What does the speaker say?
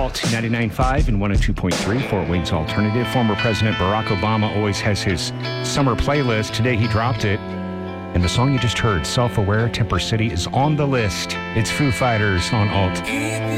Alt 99.5 and 102.3, Fort Wayne's Alternative. Former President Barack Obama always has his summer playlist. Today he dropped it. And the song you just heard, Self-Aware, Temper City, is on the list. It's Foo Fighters on Alt.